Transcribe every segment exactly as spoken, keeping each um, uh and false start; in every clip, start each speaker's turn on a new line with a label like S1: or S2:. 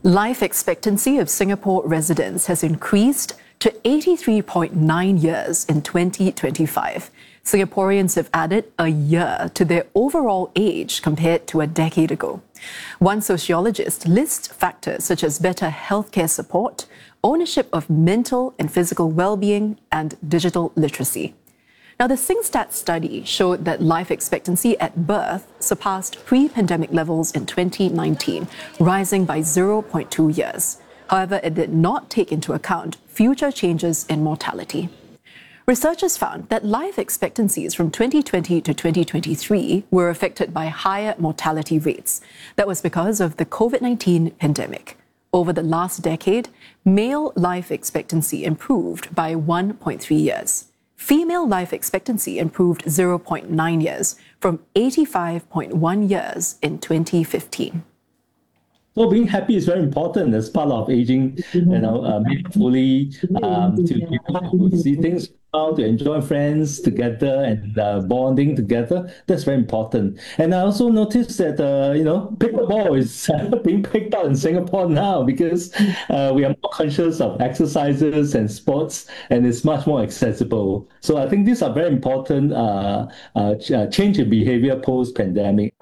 S1: Life expectancy of Singapore residents has increased to eighty-three point nine years in twenty twenty-five. Singaporeans have added a year to their overall age compared to a decade ago. One sociologist lists factors such as better healthcare support, ownership of mental and physical well-being, and digital literacy. Now, the SingStat study showed that life expectancy at birth surpassed pre-pandemic levels in twenty nineteen, rising by zero point two years. However, it did not take into account future changes in mortality. Researchers found that life expectancies from twenty twenty to twenty twenty-three were affected by higher mortality rates. That was because of the COVID nineteen pandemic. Over the last decade, male life expectancy improved by one point three years. Female life expectancy improved zero point nine years, from eighty-five point one years in twenty fifteen.
S2: So being happy is very important as part of aging, you know, uh, meaningfully, um, to, you know, to see things out, to enjoy friends together and uh, bonding together. That's very important. And I also noticed that, uh, you know, pickleball is being picked up in Singapore now because uh, we are more conscious of exercises and sports, and it's much more accessible. So I think these are very important uh, uh, change in behavior post-pandemic.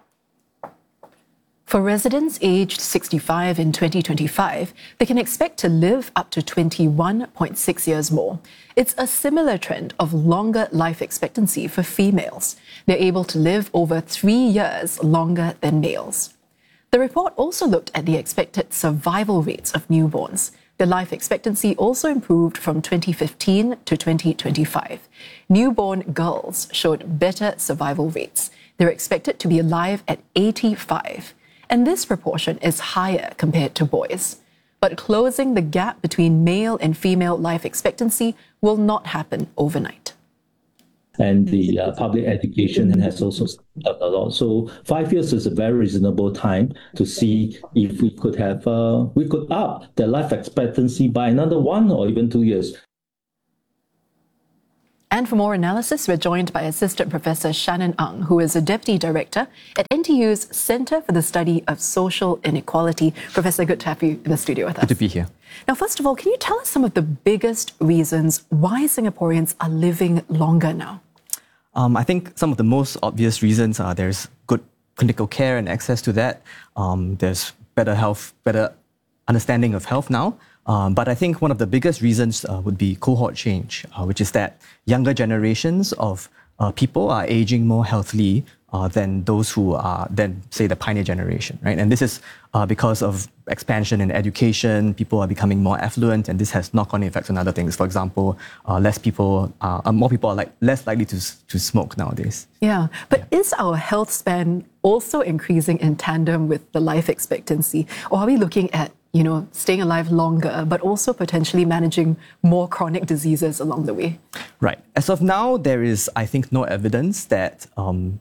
S1: For residents aged sixty-five in twenty twenty-five, they can expect to live up to twenty-one point six years more. It's a similar trend of longer life expectancy for females. They're able to live over three years longer than males. The report also looked at the expected survival rates of newborns. The life expectancy also improved from twenty fifteen to twenty twenty-five. Newborn girls showed better survival rates. They're expected to be alive at eighty-five. And this proportion is higher compared to boys. But closing the gap between male and female life expectancy will not happen overnight.
S2: And the uh, public education has also stepped up a lot. So five years is a very reasonable time to see if we could have, uh, we could up the life expectancy by another one or even two years.
S1: And for more analysis, we're joined by Assistant Professor Shannon Ang, who is a Deputy Director at N T U's Centre for the Study of Social Inequality. Professor, good to have you in the studio with us.
S3: Good to be here.
S1: Now, first of all, can you tell us some of the biggest reasons why Singaporeans are living longer now?
S3: Um, I think some of the most obvious reasons are there's good clinical care and access to that. Um, there's better health, better understanding of health now. Um, but I think one of the biggest reasons uh, would be cohort change, uh, which is that younger generations of uh, people are aging more healthily uh, than those who are then, say, the pioneer generation, right? And this is uh, because of expansion in education. People are becoming more affluent, and this has knock-on effects on other things. For example, uh, less people, uh, more people are like less likely to to smoke nowadays.
S1: Yeah, but yeah. Is our health span also increasing in tandem with the life expectancy, or are we looking at, you know, staying alive longer, but also potentially managing more chronic diseases along the way?
S3: Right. As of now, there is, I think, no evidence that um,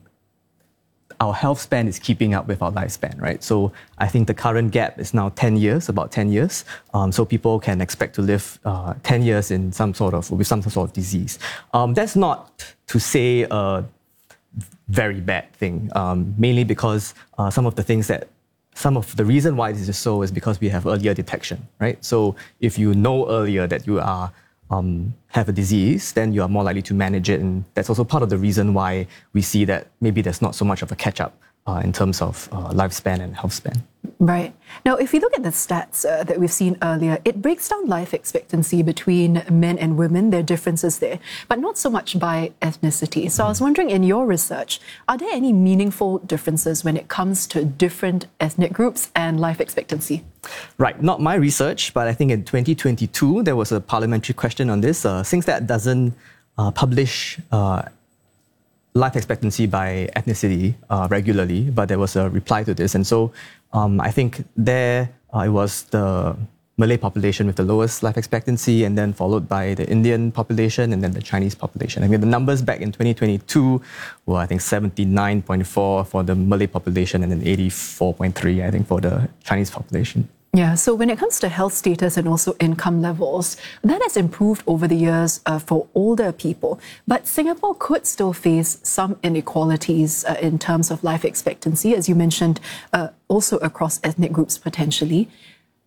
S3: our health span is keeping up with our lifespan, right? So I think the current gap is now ten years, about ten years. Um, so people can expect to live uh, ten years in some sort of, with some sort of disease. Um, that's not to say a very bad thing, um, mainly because uh, some of the things that Some of the reason why this is so is because we have earlier detection, right? So if you know earlier that you are um, have a disease, then you are more likely to manage it. And that's also part of the reason why we see that maybe there's not so much of a catch-up uh, in terms of uh, lifespan and health span.
S1: Right. Now, if you look at the stats uh, that we've seen earlier, it breaks down life expectancy between men and women. There are differences there, but not so much by ethnicity. So I was wondering, in your research, are there any meaningful differences when it comes to different ethnic groups and life expectancy?
S3: Right. Not my research, but I think in twenty twenty-two, there was a parliamentary question on this. Uh, SingStat doesn't uh, publish uh, life expectancy by ethnicity uh, regularly, but there was a reply to this. And so um, I think there uh, it was the Malay population with the lowest life expectancy, and then followed by the Indian population and then the Chinese population. I mean, the numbers back in twenty twenty-two were, I think, seventy-nine point four for the Malay population and then eighty-four point three, I think, for the Chinese population.
S1: Yeah, so when it comes to health status and also income levels, that has improved over the years uh, for older people. But Singapore could still face some inequalities uh, in terms of life expectancy, as you mentioned, uh, also across ethnic groups potentially.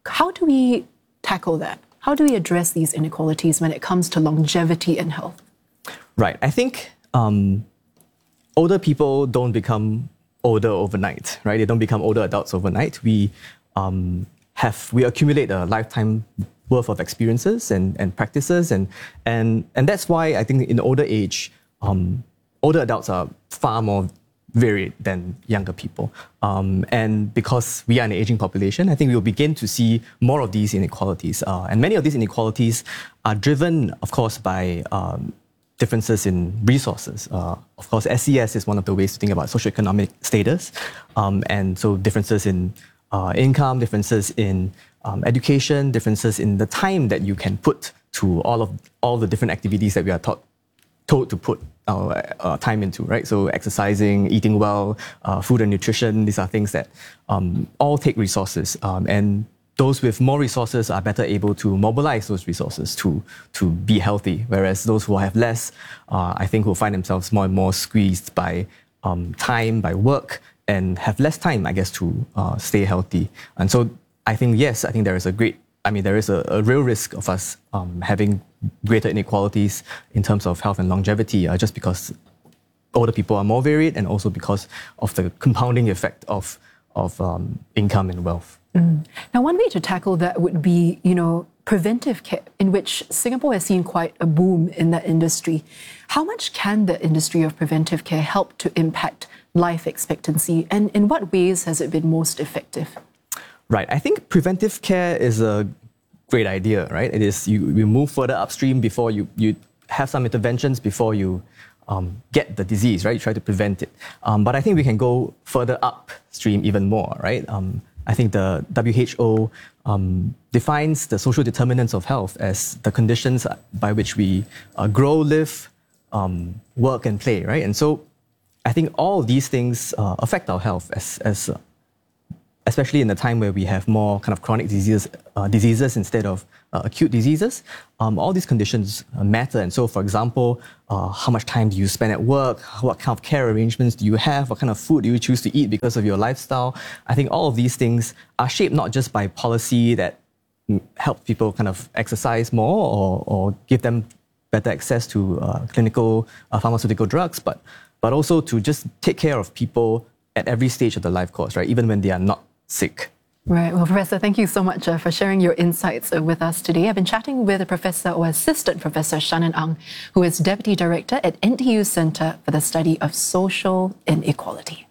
S1: how do we tackle that? How do we address these inequalities when it comes to longevity and health?
S3: Right. I think um, older people don't become older overnight, right? They don't become older adults overnight. We um, have we accumulate a lifetime worth of experiences and, and practices, and and and that's why I think in older age, um, older adults are far more varied than younger people. Um, and because we are an aging population, I think we will begin to see more of these inequalities. Uh, and many of these inequalities are driven, of course, by um, differences in resources. Uh, of course, S E S is one of the ways to think about socioeconomic status. Um, and so differences in uh, income, differences in um, education, differences in the time that you can put to all of all the different activities that we are taught told to put our uh, time into, right? So exercising, eating well, uh, food and nutrition, these are things that um, all take resources. Um, and those with more resources are better able to mobilize those resources to, to be healthy, whereas those who have less, uh, I think will find themselves more and more squeezed by um, time, by work, and have less time, I guess, to uh, stay healthy. And so I think, yes, I think there is a great I mean, there is a, a real risk of us um, having greater inequalities in terms of health and longevity, uh, just because older people are more varied, and also because of the compounding effect of of um, income and wealth.
S1: Mm. Now, one way to tackle that would be, you know, preventive care, in which Singapore has seen quite a boom in that industry. How much can the industry of preventive care help to impact life expectancy, and in what ways has it been most effective?
S3: Right. I think preventive care is a great idea, right? It is you, you move further upstream before you, you have some interventions before you um, get the disease, right? You try to prevent it. Um, but I think we can go further upstream even more, right? Um, I think the W H O um, defines the social determinants of health as the conditions by which we uh, grow, live, um, work, and play, right? And so I think all of these things uh, affect our health as, as uh, especially in a time where we have more kind of chronic diseases, uh, diseases instead of uh, acute diseases. Um, all these conditions uh, matter. And so, for example, uh, how much time do you spend at work? What kind of care arrangements do you have? What kind of food do you choose to eat because of your lifestyle? I think all of these things are shaped not just by policy that help people kind of exercise more or, or give them better access to uh, clinical uh, pharmaceutical drugs, but, but also to just take care of people at every stage of the life course, right? Even when they are not sick.
S1: Right. Well, Professor, thank you so much uh, for sharing your insights uh, with us today. I've been chatting with Professor or Assistant Professor Shannon Ang, who is Deputy Director at N T U Centre for the Study of Social Inequality.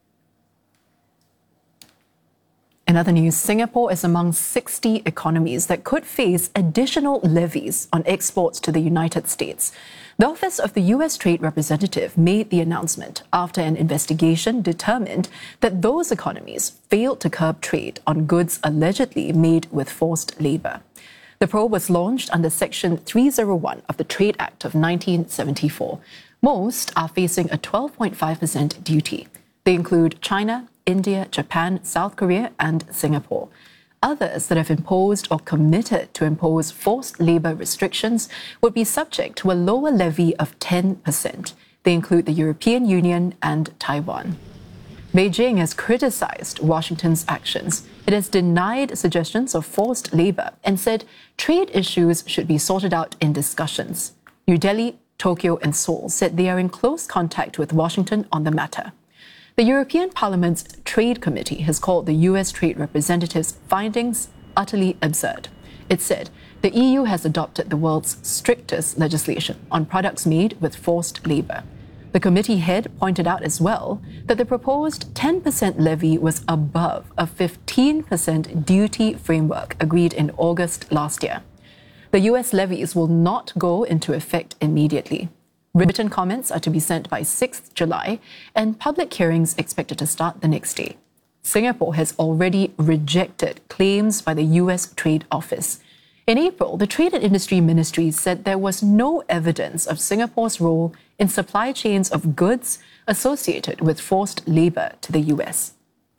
S1: In other news, Singapore is among sixty economies that could face additional levies on exports to the United States. The Office of the U S Trade Representative made the announcement after an investigation determined that those economies failed to curb trade on goods allegedly made with forced labour. The probe was launched under Section three oh one of the Trade Act of nineteen seventy-four. Most are facing a twelve point five percent duty. They include China, India, Japan, South Korea, and Singapore. Others that have imposed or committed to impose forced labour restrictions would be subject to a lower levy of ten percent. They include the European Union and Taiwan. Beijing has criticised Washington's actions. It has denied suggestions of forced labour and said trade issues should be sorted out in discussions. New Delhi, Tokyo, and Seoul said they are in close contact with Washington on the matter. The European Parliament's Trade Committee has called the U S Trade Representative's findings utterly absurd. It said the E U has adopted the world's strictest legislation on products made with forced labour. The committee head pointed out as well that the proposed ten percent levy was above a fifteen percent duty framework agreed in August last year. The U S levies will not go into effect immediately. Written comments are to be sent by sixth of July, and public hearings expected to start the next day. Singapore has already rejected claims by the U S Trade Office. In April, the Trade and Industry Ministry said there was no evidence of Singapore's role in supply chains of goods associated with forced labour to the U S.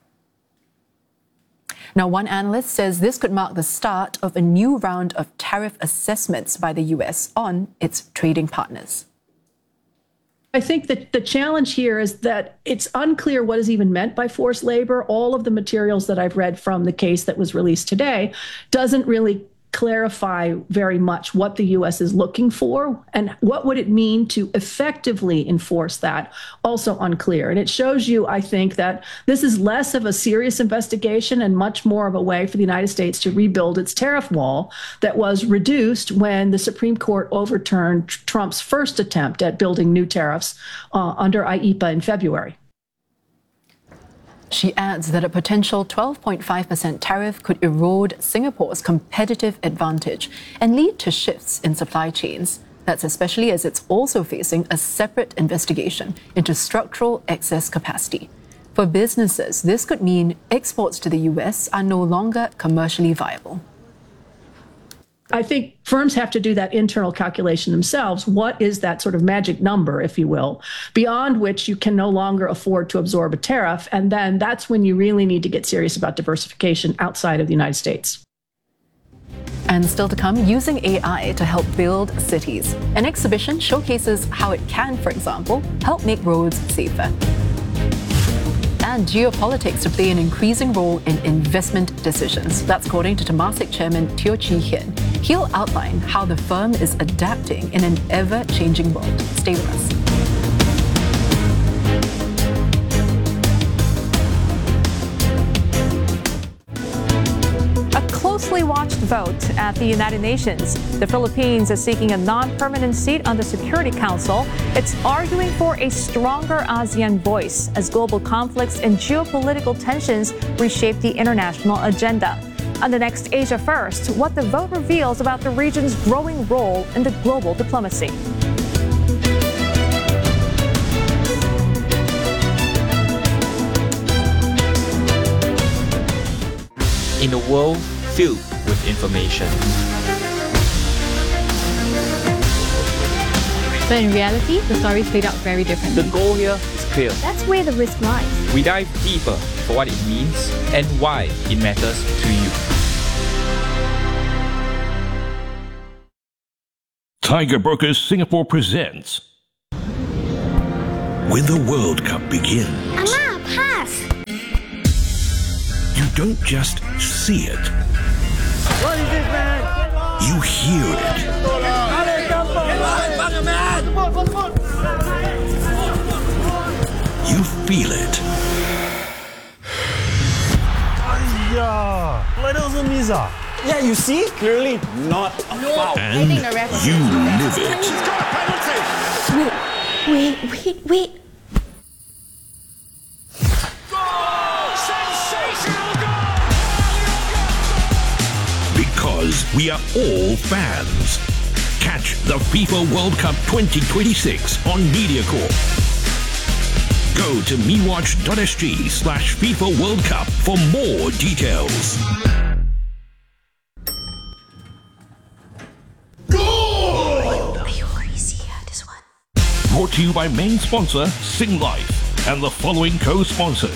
S1: Now, one analyst says this could mark the start of a new round of tariff assessments by the U S on its trading partners.
S4: I think that the challenge here is that it's unclear what is even meant by forced labor. All of the materials that I've read from the case that was released today doesn't really clarify very much what the U S is looking for and what would it mean to effectively enforce that. Also unclear. And it shows you, I think, that this is less of a serious investigation and much more of a way for the United States to rebuild its tariff wall that was reduced when the Supreme Court overturned Trump's first attempt at building new tariffs uh, under I E P A in February.
S1: She adds that a potential twelve point five percent tariff could erode Singapore's competitive advantage and lead to shifts in supply chains. That's especially as it's also facing a separate investigation into structural excess capacity. For businesses, this could mean exports to the U S are no longer commercially viable.
S4: I think firms have to do that internal calculation themselves. What is that sort of magic number, if you will, beyond which you can no longer afford to absorb a tariff? And then that's when you really need to get serious about diversification outside of the United States.
S1: And still to come, using A I to help build cities. An exhibition showcases how it can, for example, help make roads safer. And geopolitics to play an increasing role in investment decisions. That's according to Temasek Chairman Teo Chee Hean. He'll outline how the firm is adapting in an ever-changing world. Stay with us.
S5: A closely watched vote at the United Nations. The Philippines is seeking a non-permanent seat on the Security Council. It's arguing for a stronger ASEAN voice as global conflicts and geopolitical tensions reshape the international agenda. On the next Asia First, what the vote reveals about the region's growing role in the global diplomacy.
S6: In a world filled with information.
S7: But in reality, the story played out very differently.
S6: The goal here is clear.
S7: That's where the risk lies.
S6: We dive deeper for what it means and why it matters to you.
S8: Tiger Brokers Singapore presents When the World Cup begins.
S9: Amma, pass!
S8: You don't just see it.
S10: What is this, man?
S8: You hear it. You feel it.
S10: Yeah, you see? Clearly not a foul.
S8: And you live it.
S9: Wait, wait, wait, wait.
S8: Because we are all fans. Catch the FIFA World Cup twenty twenty-six on MediaCorp. Go to mewatch.sg slash FIFA World Cup for more details. Brought to you by main sponsor Sing Life and the following co-sponsors.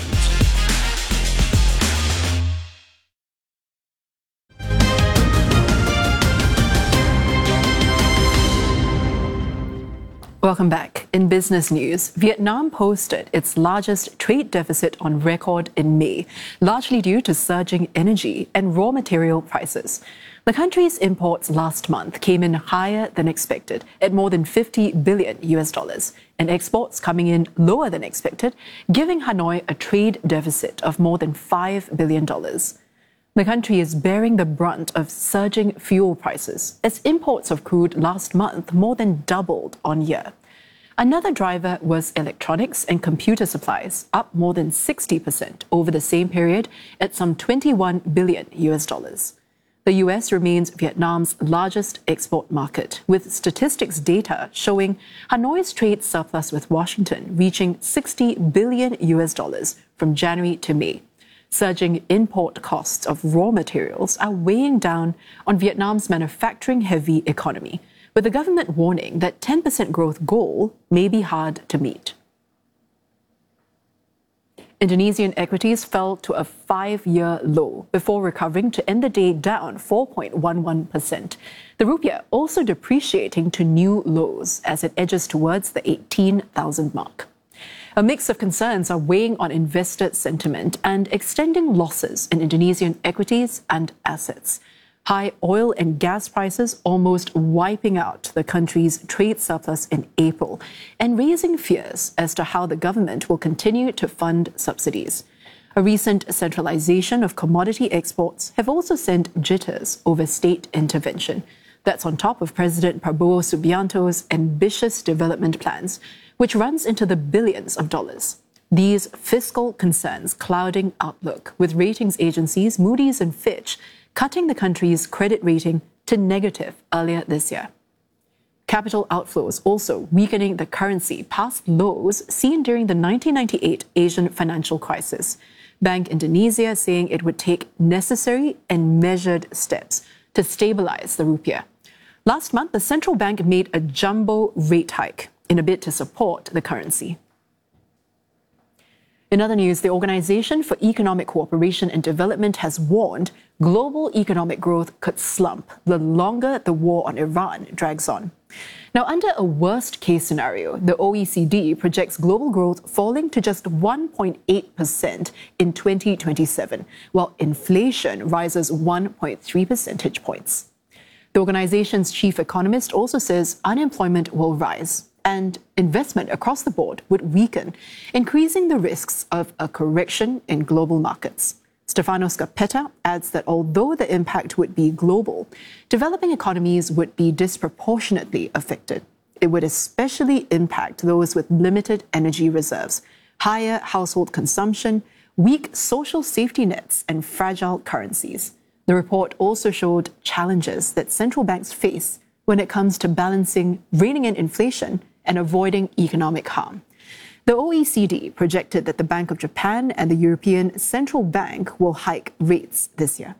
S1: Welcome back. In business news, Vietnam posted its largest trade deficit on record in May, largely due to surging energy and raw material prices. The country's imports last month came in higher than expected at more than fifty billion U S dollars, and exports coming in lower than expected, giving Hanoi a trade deficit of more than five billion dollars. The country is bearing the brunt of surging fuel prices as imports of crude last month more than doubled on year. Another driver was electronics and computer supplies, up more than sixty percent over the same period at some twenty-one billion U S dollars. The U S remains Vietnam's largest export market, with statistics data showing Hanoi's trade surplus with Washington reaching sixty billion U S dollars from January to May. Surging import costs of raw materials are weighing down on Vietnam's manufacturing-heavy economy, with the government warning that ten percent growth goal may be hard to meet. Indonesian equities fell to a five-year low before recovering to end the day down four point one one percent. The rupiah also depreciating to new lows as it edges towards the eighteen thousand mark. A mix of concerns are weighing on investor sentiment and extending losses in Indonesian equities and assets. High oil and gas prices almost wiping out the country's trade surplus in April and raising fears as to how the government will continue to fund subsidies. A recent centralization of commodity exports have also sent jitters over state intervention. That's on top of President Prabowo Subianto's ambitious development plans, which runs into the billions of dollars. These fiscal concerns clouding outlook, with ratings agencies Moody's and Fitch cutting the country's credit rating to negative earlier this year. Capital outflows also weakening the currency past lows seen during the nineteen ninety-eight Asian financial crisis. Bank Indonesia saying it would take necessary and measured steps to stabilize the rupiah. Last month, the central bank made a jumbo rate hike in a bid to support the currency. In other news, the Organization for Economic Cooperation and Development has warned global economic growth could slump the longer the war on Iran drags on. Now, under a worst-case scenario, the O E C D projects global growth falling to just one point eight percent in twenty twenty-seven, while inflation rises one point three percentage points. The organization's chief economist also says unemployment will rise and investment across the board would weaken, increasing the risks of a correction in global markets. Stefano Scarpetta adds that although the impact would be global, developing economies would be disproportionately affected. It would especially impact those with limited energy reserves, higher household consumption, weak social safety nets, and fragile currencies. The report also showed challenges that central banks face when it comes to balancing reining in inflation and avoiding economic harm. The O E C D projected that the Bank of Japan and the European Central Bank will hike rates this year.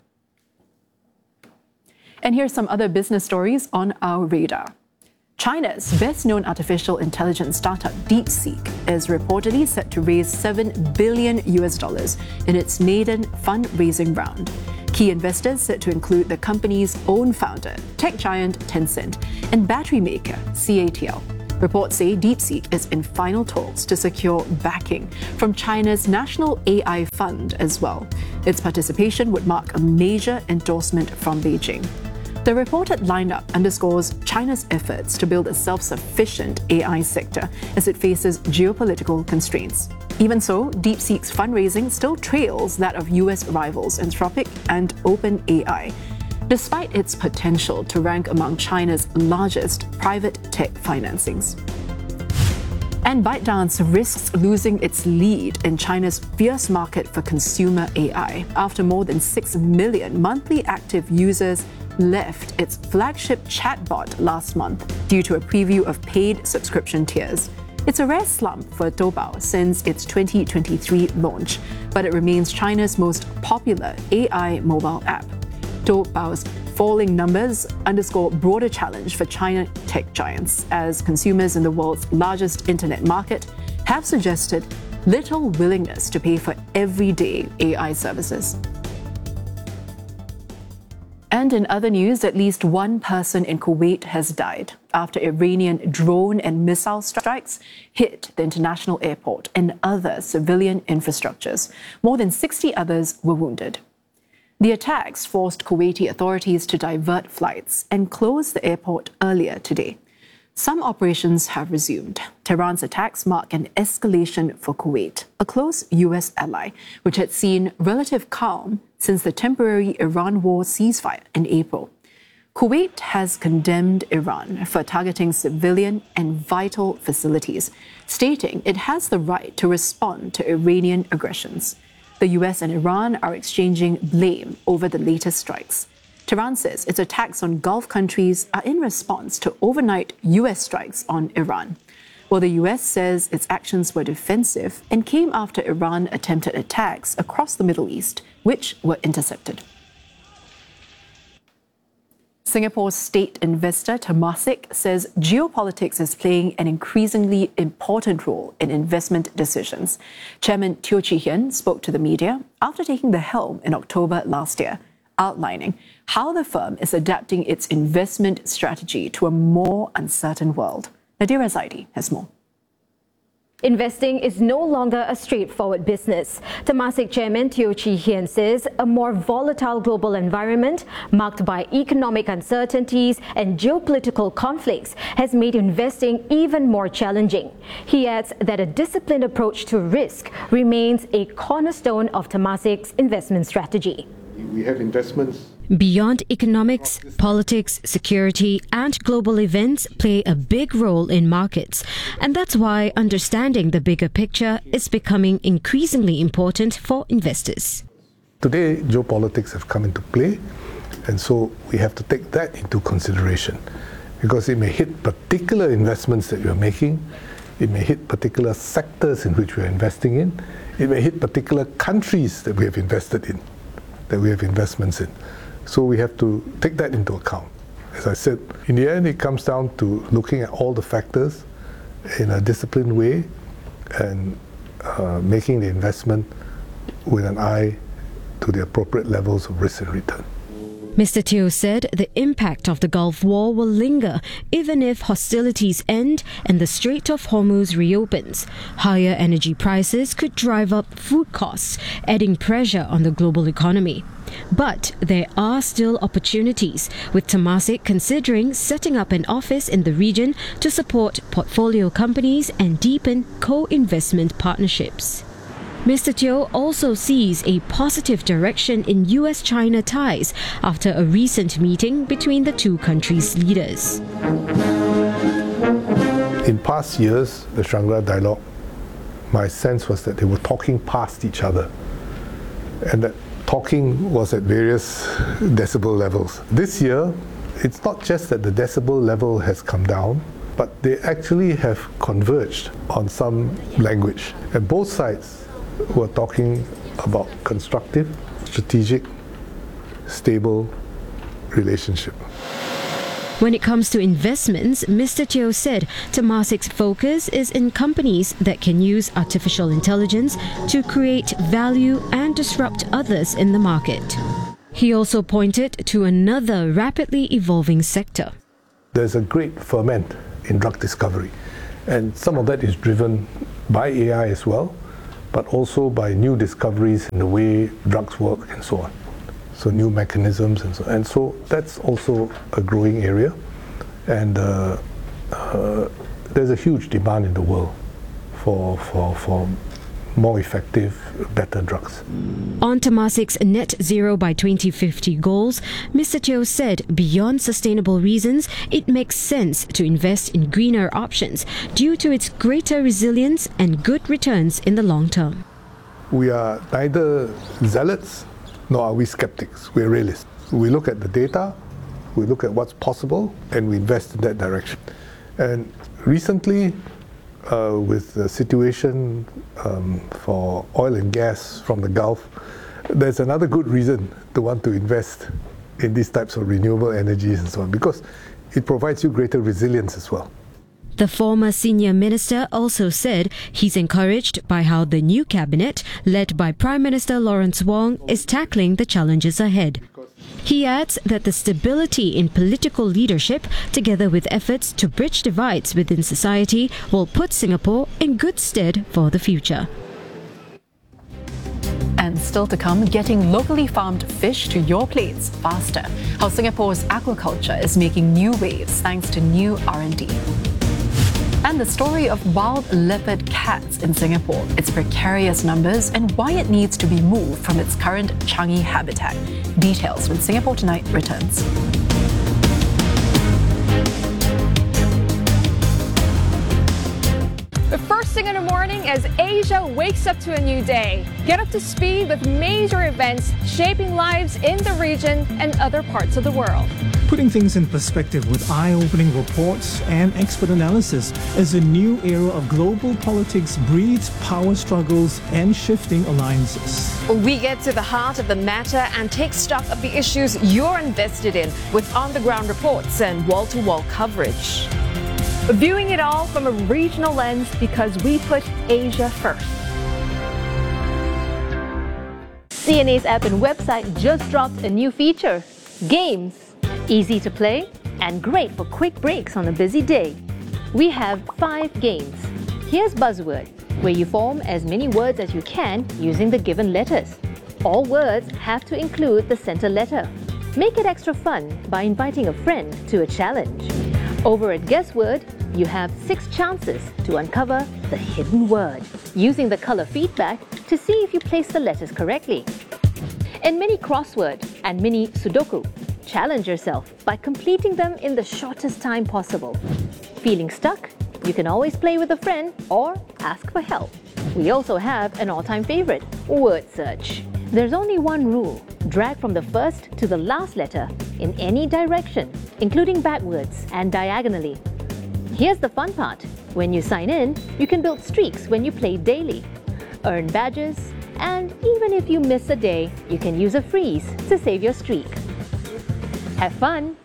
S1: And here's some other business stories on our radar. China's best-known artificial intelligence startup DeepSeek is reportedly set to raise seven billion U S dollars in its maiden fundraising round. Key investors set to include the company's own founder, tech giant Tencent, and battery maker C A T L. Reports say DeepSeek is in final talks to secure backing from China's National A I Fund as well. Its participation would mark a major endorsement from Beijing. The reported lineup underscores China's efforts to build a self-sufficient A I sector as it faces geopolitical constraints. Even so, DeepSeek's fundraising still trails that of U S rivals Anthropic and OpenAI, despite its potential to rank among China's largest private tech financings. And ByteDance risks losing its lead in China's fierce market for consumer A I after more than six million monthly active users left its flagship chatbot last month due to a preview of paid subscription tiers. It's a rare slump for Doubao since its twenty twenty-three launch, but it remains China's most popular A I mobile app. Doubao's falling numbers underscore broader challenge for China tech giants, as consumers in the world's largest internet market have suggested little willingness to pay for everyday A I services. And in other news, at least one person in Kuwait has died after Iranian drone and missile strikes hit the international airport and other civilian infrastructures. More than sixty others were wounded. The attacks forced Kuwaiti authorities to divert flights and close the airport earlier today. Some operations have resumed. Tehran's attacks mark an escalation for Kuwait, a close U S ally, which had seen relative calm since the temporary Iran war ceasefire in April. Kuwait has condemned Iran for targeting civilian and vital facilities, stating it has the right to respond to Iranian aggressions. The U S and Iran are exchanging blame over the latest strikes. Tehran says its attacks on Gulf countries are in response to overnight U S strikes on Iran, while the U S says its actions were defensive and came after Iran attempted attacks across the Middle East, which were intercepted. Singapore's state investor Temasek says geopolitics is playing an increasingly important role in investment decisions. Chairman Teo Chee Hean spoke to the media after taking the helm in October last year, outlining how the firm is adapting its investment strategy to a more uncertain world. Nadira Zaidi has more.
S11: Investing is no longer a straightforward business. Temasek Chairman Teo Chee Hean says a more volatile global environment marked by economic uncertainties and geopolitical conflicts has made investing even more challenging. He adds that a disciplined approach to risk remains a cornerstone of Temasek's investment strategy.
S12: We have investments.
S13: Beyond economics, politics, security, and global events play a big role in markets. And that's why understanding the bigger picture is becoming increasingly important for investors.
S12: Today, geopolitics have come into play, and so we have to take that into consideration because it may hit particular investments that you're making, it may hit particular sectors in which we're investing in, it may hit particular countries that we have invested in, that we have investments in. So we have to take that into account. As I said, in the end, it comes down to looking at all the factors in a disciplined way and uh, making the investment with an eye to the appropriate levels of risk and return.
S13: Mister Teo said the impact of the Gulf War will linger even if hostilities end and the Strait of Hormuz reopens. Higher energy prices could drive up food costs, adding pressure on the global economy. But there are still opportunities, with Temasek considering setting up an office in the region to support portfolio companies and deepen co-investment partnerships. Mister Teo also sees a positive direction in U S China ties after a recent meeting between the two countries' leaders.
S12: In past years, the Shangri-La Dialogue, my sense was that they were talking past each other, and that talking was at various decibel levels. This year, it's not just that the decibel level has come down, but they actually have converged on some language. And both sides were talking about constructive, strategic, stable relationship.
S13: When it comes to investments, Mister Teo said Temasek's focus is in companies that can use artificial intelligence to create value and disrupt others in the market. He also pointed to another rapidly evolving sector.
S12: There's a great ferment in drug discovery, and some of that is driven by A I as well, but also by new discoveries in the way drugs work and so on. So new mechanisms and so and so that's also a growing area, and uh, uh, there's a huge demand in the world for for for more effective, better drugs.
S13: On Temasek's net zero by twenty fifty goals, Mister Teo said beyond sustainable reasons, it makes sense to invest in greener options due to its greater resilience and good returns in the long term.
S12: We are neither zealots nor are we skeptics. We're realists. We look at the data, we look at what's possible, and we invest in that direction. And recently, uh, with the situation um, for oil and gas from the Gulf, there's another good reason to want to invest in these types of renewable energies and so on, because it provides you greater resilience as well.
S13: The former senior minister also said he's encouraged by how the new cabinet, led by Prime Minister Lawrence Wong, is tackling the challenges ahead. He adds that the stability in political leadership, together with efforts to bridge divides within society, will put Singapore in good stead for the future.
S1: And still to come, getting locally farmed fish to your plates faster. How Singapore's aquaculture is making new waves thanks to new R and D. And the story of wild leopard cats in Singapore, its precarious numbers, and why it needs to be moved from its current Changi habitat. Details when Singapore Tonight returns.
S5: The first thing in the morning as Asia wakes up to a new day. Get up to speed with major events shaping lives in the region and other parts of the world.
S14: Putting things in perspective with eye-opening reports and expert analysis as a new era of global politics breeds power struggles and shifting alliances.
S15: We get to the heart of the matter and take stock of the issues you're invested in with on-the-ground reports and wall-to-wall coverage.
S5: Viewing it all from a regional lens because we put Asia first.
S16: C N A's app and website just dropped a new feature, Games. Easy to play and great for quick breaks on a busy day. We have five games. Here's Buzzword, where you form as many words as you can using the given letters. All words have to include the center letter. Make it extra fun by inviting a friend to a challenge. Over at Guessword, you have six chances to uncover the hidden word, using the color feedback to see if you place the letters correctly. In Mini Crossword and Mini Sudoku, challenge yourself by completing them in the shortest time possible. Feeling stuck? You can always play with a friend or ask for help. We also have an all-time favorite, Word Search. There's only one rule. Drag from the first to the last letter in any direction, including backwards and diagonally. Here's the fun part. When you sign in, you can build streaks when you play daily, earn badges, and even if you miss a day, you can use a freeze to save your streak. Have fun!